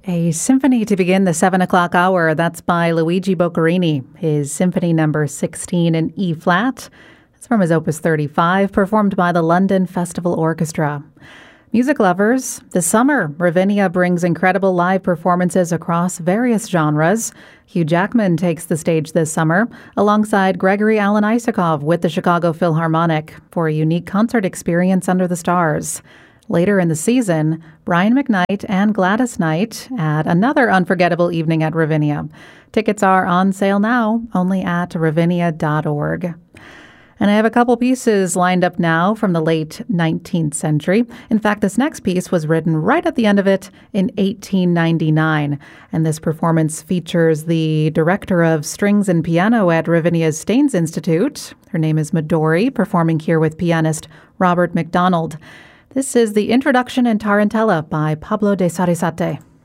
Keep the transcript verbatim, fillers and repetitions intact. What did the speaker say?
A symphony to begin the seven o'clock hour. That's by Luigi Boccherini, his Symphony Number sixteen in E flat. It's from his Opus thirty-five, performed by the London Festival Orchestra. Music lovers, this summer, Ravinia brings incredible live performances across various genres. Hugh Jackman takes the stage this summer alongside Gregory Alan Isakov with the Chicago Philharmonic for a unique concert experience under the stars. Later in the season, Brian McKnight and Gladys Knight add another unforgettable evening at Ravinia. Tickets are on sale now, only at ravinia dot org. And I have a couple pieces lined up now from the late nineteenth century. In fact, this next piece was written right at the end of it in eighteen ninety-nine. And this performance features the director of strings and piano at Ravinia's Staines Institute. Her name is Midori, performing here with pianist Robert McDonald. This is the Introduction in Tarantella by Pablo de Sarasate.